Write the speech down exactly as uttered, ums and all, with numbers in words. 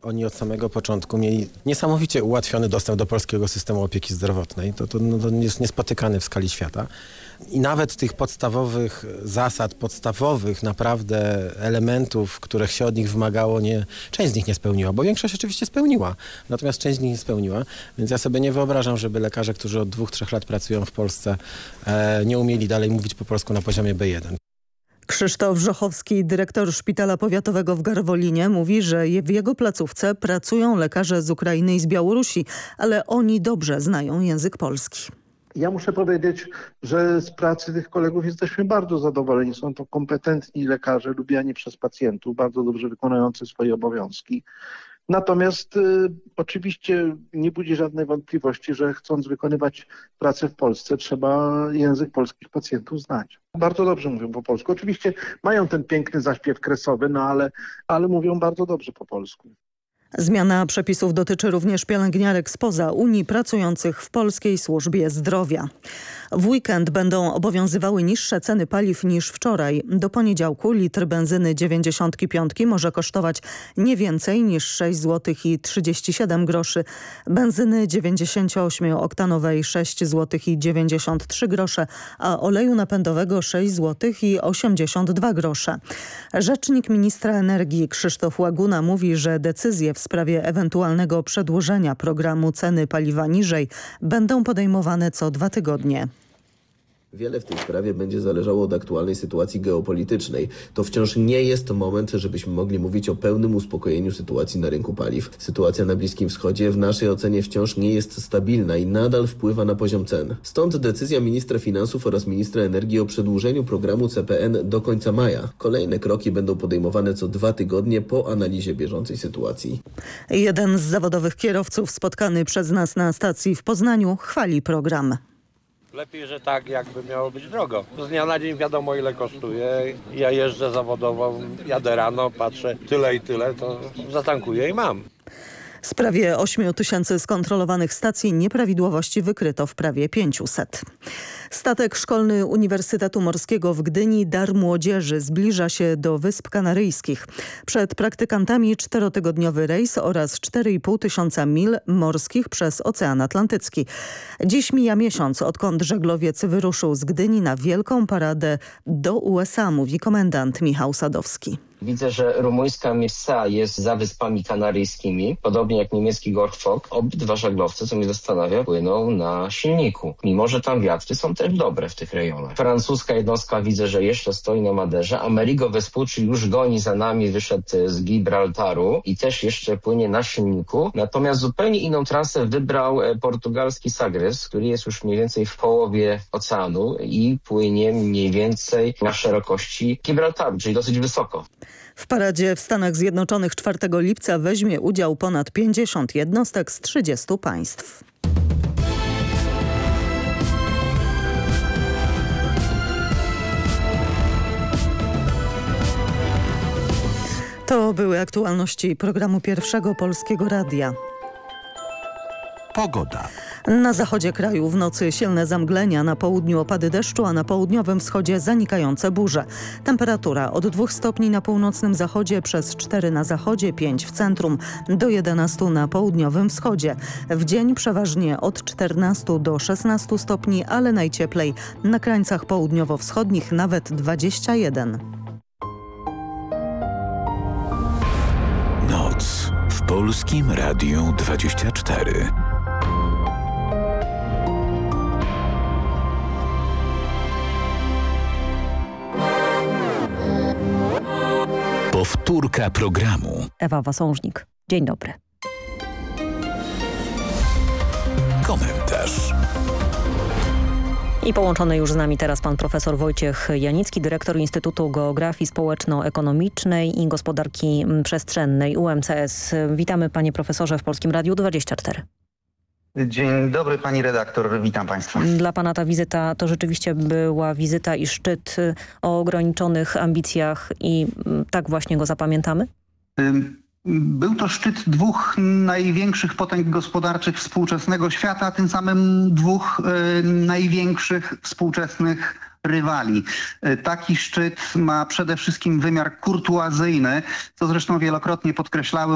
oni od samego początku mieli niesamowicie ułatwiony dostęp do polskiego systemu opieki zdrowotnej. To, to, no, to jest niespotykane w skali świata. I nawet tych podstawowych zasad, podstawowych naprawdę elementów, których się od nich wymagało, nie, część z nich nie spełniła, bo większość oczywiście spełniła, natomiast część z nich nie spełniła. Więc ja sobie nie wyobrażam, żeby lekarze, którzy od dwóch, trzech lat pracują w Polsce, e, nie umieli dalej mówić po polsku na poziomie B jeden. Krzysztof Wrzochowski, dyrektor Szpitala Powiatowego w Garwolinie, mówi, że w jego placówce pracują lekarze z Ukrainy i z Białorusi, ale oni dobrze znają język polski. Ja muszę powiedzieć, że z pracy tych kolegów jesteśmy bardzo zadowoleni. Są to kompetentni lekarze, lubiani przez pacjentów, bardzo dobrze wykonujący swoje obowiązki. Natomiast y, oczywiście nie budzi żadnej wątpliwości, że chcąc wykonywać pracę w Polsce, trzeba język polskich pacjentów znać. Bardzo dobrze mówią po polsku. Oczywiście mają ten piękny zaśpiew kresowy, no ale, ale mówią bardzo dobrze po polsku. Zmiana przepisów dotyczy również pielęgniarek spoza Unii pracujących w Polskiej Służbie Zdrowia. W weekend będą obowiązywały niższe ceny paliw niż wczoraj. Do poniedziałku litr benzyny dziewięćdziesiąt pięć może kosztować nie więcej niż sześć złotych i trzydzieści siedem groszy. Benzyny dziewięćdziesięcioośmioktanowej sześć złotych i dziewięćdziesiąt trzy grosze, a oleju napędowego sześć złotych i osiemdziesiąt dwa grosze. Rzecznik ministra energii Krzysztof Łaguna mówi, że decyzje w sprawie ewentualnego przedłużenia programu ceny paliwa niżej będą podejmowane co dwa tygodnie. Wiele w tej sprawie będzie zależało od aktualnej sytuacji geopolitycznej. To wciąż nie jest moment, żebyśmy mogli mówić o pełnym uspokojeniu sytuacji na rynku paliw. Sytuacja na Bliskim Wschodzie w naszej ocenie wciąż nie jest stabilna i nadal wpływa na poziom cen. Stąd decyzja ministra finansów oraz ministra energii o przedłużeniu programu C P N do końca maja. Kolejne kroki będą podejmowane co dwa tygodnie po analizie bieżącej sytuacji. Jeden z zawodowych kierowców spotkany przez nas na stacji w Poznaniu chwali program. Lepiej, że tak jakby miało być drogo. Z dnia na dzień wiadomo ile kosztuje. Ja jeżdżę zawodowo, jadę rano, patrzę tyle i tyle, to zatankuję i mam. Z prawie ośmiu tysięcy skontrolowanych stacji nieprawidłowości wykryto w prawie pięciuset. Statek szkolny Uniwersytetu Morskiego w Gdyni Dar Młodzieży zbliża się do Wysp Kanaryjskich. Przed praktykantami czterotygodniowy rejs oraz cztery i pół tysiąca mil morskich przez Ocean Atlantycki. Dziś mija miesiąc, odkąd żeglowiec wyruszył z Gdyni na wielką paradę do U S A, mówi komendant Michał Sadowski. Widzę, że rumuńska Myrsa jest za Wyspami Kanaryjskimi, podobnie jak niemiecki Gortfok. Obydwa żaglowce, co mnie zastanawia, płyną na silniku, mimo że tam wiatry są też dobre w tych rejonach. Francuska jednostka widzę, że jeszcze stoi na Maderze. Amerigo Vespucci już goni za nami, wyszedł z Gibraltaru i też jeszcze płynie na silniku. Natomiast zupełnie inną trasę wybrał portugalski Sagres, który jest już mniej więcej w połowie oceanu i płynie mniej więcej na szerokości Gibraltaru, czyli dosyć wysoko. W paradzie w Stanach Zjednoczonych czwartego lipca weźmie udział ponad pięćdziesiąt jednostek z trzydziestu państw. To były aktualności programu Pierwszego Polskiego Radia. Pogoda. Na zachodzie kraju w nocy silne zamglenia, na południu opady deszczu, a na południowym wschodzie zanikające burze. Temperatura od dwóch stopni na północnym zachodzie, przez cztery na zachodzie, pięć w centrum, do jedenastu na południowym wschodzie. W dzień przeważnie od czternastu do szesnastu stopni, ale najcieplej na krańcach południowo-wschodnich nawet dwadzieścia jeden. Noc w Polskim Radiu dwadzieścia cztery. Powtórka programu. Ewa Wasążnik. Dzień dobry. Komentarz. I połączony już z nami teraz pan profesor Wojciech Janicki, dyrektor Instytutu Geografii Społeczno-Ekonomicznej i Gospodarki Przestrzennej U M C S. Witamy panie profesorze w Polskim Radiu dwadzieścia cztery. Dzień dobry pani redaktor, witam państwa. Dla pana ta wizyta to rzeczywiście była wizyta i szczyt o ograniczonych ambicjach i tak właśnie go zapamiętamy? Był to szczyt dwóch największych potęg gospodarczych współczesnego świata, a tym samym dwóch największych współczesnych rywali. Taki szczyt ma przede wszystkim wymiar kurtuazyjny, co zresztą wielokrotnie podkreślały